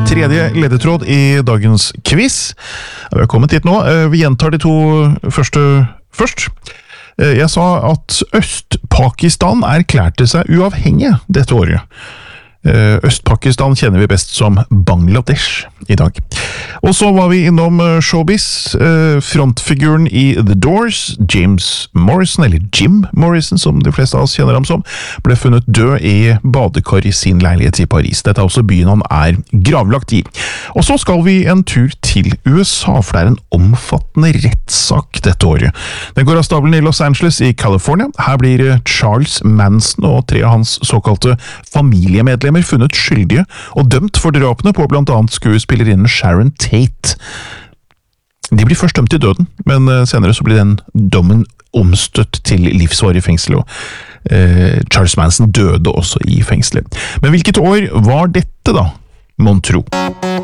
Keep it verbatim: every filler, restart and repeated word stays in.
tredje ledetråd i dagens quiz. Vi har kommet hit nå. Vi gjentar de to første først. Jeg sa at Øst-Pakistan erklærte seg uavhengig dette året. Øst-Pakistan kjenner vi best som Bangladesh i dag. Og så var vi innom showbiz, frontfiguren i The Doors, James Morrison, eller Jim Morrison som de fleste av oss kjenner ham som, ble funnet død i badekar i sin leilighet i Paris. Dette er også byen han er gravlagt i. Og så skal vi en tur til U S A, for det er en omfattende rettssak dette året. Den går av stabelen i Los Angeles i California. Her blir Charles Manson og tre av hans såkalte familiemedlemmer funnet skyldige og dømt for drapene på blant annet skuespillerinnen Sharon Tate. De blir først dømt til døden, men senere så blir den dommen omstøtt til livsvarig fengsel, og eh, Charles Manson døde også i fengselet. Men hvilket år var dette da, mon tro?